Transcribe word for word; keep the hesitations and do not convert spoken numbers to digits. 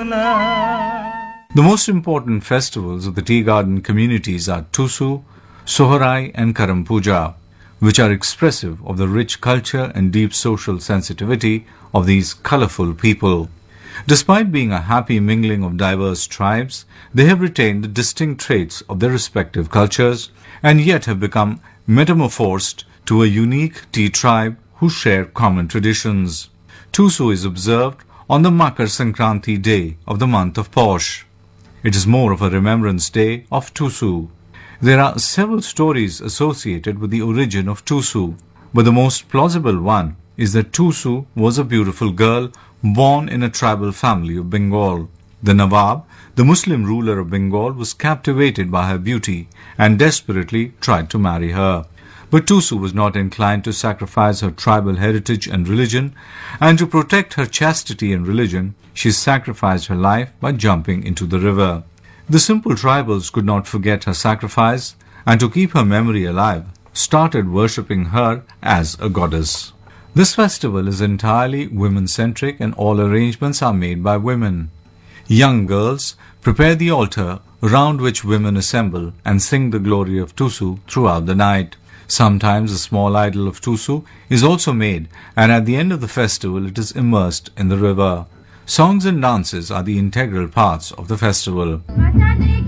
The most important festivals of the tea garden communities are Tusu, Sohrai and Karam Puja, which are expressive of the rich culture and deep social sensitivity of these colorful people. Despite being a happy mingling of diverse tribes, they have retained the distinct traits of their respective cultures and yet have become metamorphosed to a unique tea tribe who share common traditions. Tusu is observed on the Makar Sankranti day of the month of Posh. It is more of a remembrance day of Tusu. There are several stories associated with the origin of Tusu, but the most plausible one is that Tusu was a beautiful girl born in a tribal family of Bengal. The Nawab, the Muslim ruler of Bengal, was captivated by her beauty and desperately tried to marry her. But Tusu was not inclined to sacrifice her tribal heritage and religion, and to protect her chastity and religion, she sacrificed her life by jumping into the river. The simple tribals could not forget her sacrifice, and to keep her memory alive, started worshipping her as a goddess. This festival is entirely women-centric and all arrangements are made by women. Young girls prepare the altar around which women assemble and sing the glory of Tusu throughout the night. Sometimes a small idol of Tusu is also made, and at the end of the festival it is immersed in the river. Songs and dances are the integral parts of the festival.